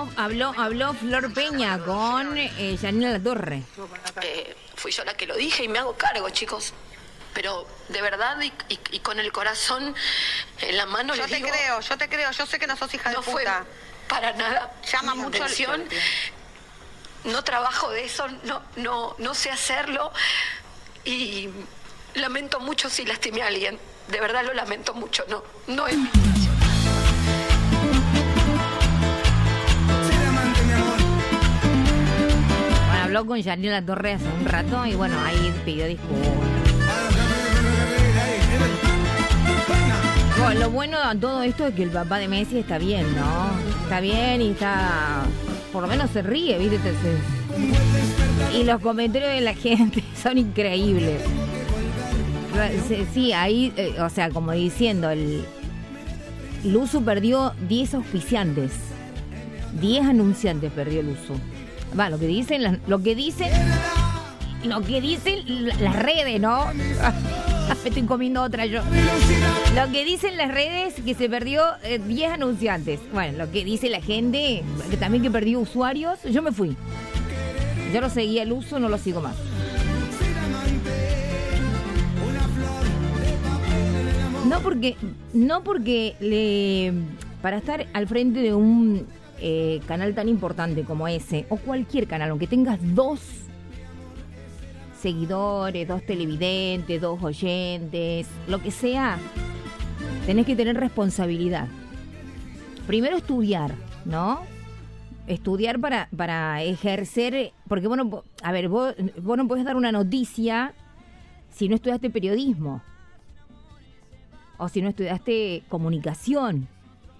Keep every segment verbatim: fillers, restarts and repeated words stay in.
habló, habló, habló Flor Peña con eh, Janina Latorre. Eh, fui yo la que lo dije y me hago cargo, chicos. Pero de verdad y, y, y con el corazón en la mano yo les te digo, creo, yo te creo, yo sé que no sos hija no de puta. fue para nada Llama mi mucho intención. el... No trabajo de eso, no, no, no sé hacerlo y lamento mucho si lastimé a alguien. De verdad lo lamento mucho, no, no es mi intención. Bueno, habló con Janina Latorre hace un rato y bueno, ahí pidió disculpas. Bueno, lo bueno de todo esto es que el papá de Messi está bien, ¿no? Está bien y está... Por lo menos se ríe, ¿viste? Entonces, y los comentarios de la gente son increíbles. Sí, ahí, eh, o sea, como diciendo, el Luzu perdió diez auspiciantes. diez anunciantes perdió Luzu. Va, lo que dicen, las, lo que dicen, lo que dicen las redes, ¿no? Me estoy comiendo otra yo. Lo que dicen las redes que se perdió eh, diez anunciantes. Bueno, lo que dice la gente, que también que perdió usuarios, yo me fui. Yo lo seguía el uso, no lo sigo más. No porque, no porque le, para estar al frente de un eh, canal tan importante como ese, o cualquier canal, aunque tengas dos seguidores, dos televidentes, dos oyentes, lo que sea, tenés que tener responsabilidad. Primero estudiar, ¿no? Estudiar para, para ejercer, porque bueno, a ver, vos, vos no podés dar una noticia si no estudiaste periodismo. O si no estudiaste comunicación.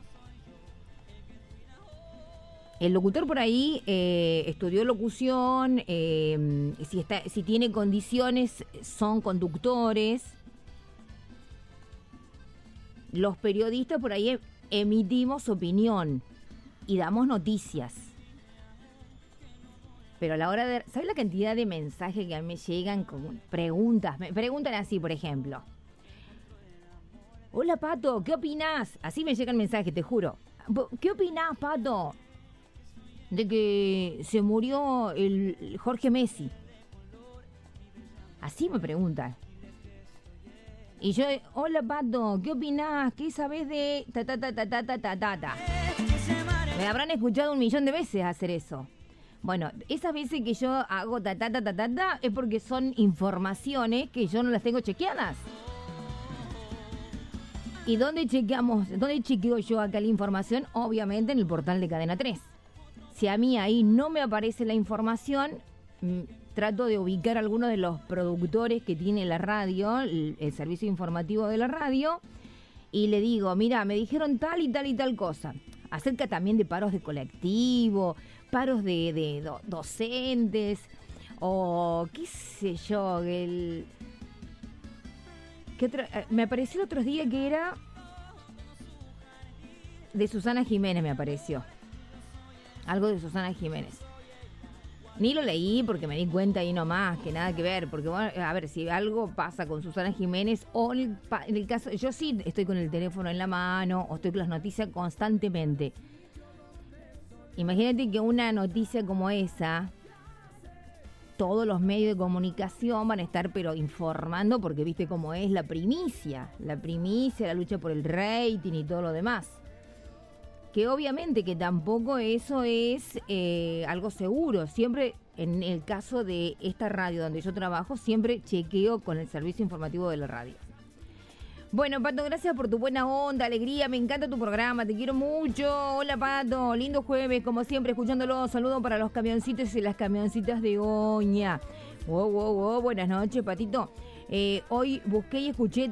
El locutor por ahí eh, estudió locución, eh, si, está, si tiene condiciones, son conductores. Los periodistas por ahí emitimos opinión y damos noticias. Pero a la hora de... ¿Sabes la cantidad de mensajes que a mí me llegan con preguntas? Me preguntan así, por ejemplo. Hola, Pato, ¿qué opinás? Así me llegan mensajes, te juro. ¿Qué opinás, Pato, de que se murió el Jorge Messi? Así me preguntan. Y yo, hola, Pato, ¿qué opinás? ¿Qué sabés de ta ta ta ta ta ta ta ta ta? Me habrán escuchado un millón de veces hacer eso. Bueno, esas veces que yo hago ta ta ta ta ta ta es porque son informaciones que yo no las tengo chequeadas. ¿Y dónde chequeamos, dónde chequeo yo acá la información? Obviamente en el portal de Cadena tres. Si a mí ahí no me aparece la información, mmm, trato de ubicar a algunos de los productores que tiene la radio, el, el servicio informativo de la radio, y le digo, mira, me dijeron tal y tal y tal cosa. Acerca también de paros de colectivo, paros de, de do, docentes, o qué sé yo, el... ¿Qué otra? Me apareció el otro día que era de Susana Jiménez, me apareció. Algo de Susana Jiménez. Ni lo leí porque me di cuenta ahí nomás, que nada que ver. Porque, bueno, a ver, si algo pasa con Susana Jiménez, o en el, en el caso, yo sí estoy con el teléfono en la mano, o estoy con las noticias constantemente. Imagínate que una noticia como esa... Todos los medios de comunicación van a estar pero informando porque viste cómo es la primicia, la primicia, la lucha por el rating y todo lo demás. Que obviamente que tampoco eso es eh, algo seguro. Siempre, en el caso de esta radio donde yo trabajo, siempre chequeo con el servicio informativo de la radio. Bueno, Pato, gracias por tu buena onda, alegría, me encanta tu programa, te quiero mucho. Hola, Pato, lindo jueves, como siempre, escuchándolo. Saludos para los camioncitos y las camioncitas de Oña. Wow, wow, wow, buenas noches, Patito. Eh, hoy busqué y escuché